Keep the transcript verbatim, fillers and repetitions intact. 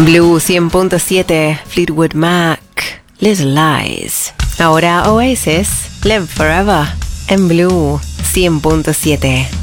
Blue cien punto siete, Fleetwood Mac, Little Lies. Ahora Oasis, Live Forever, en Blue cien punto siete.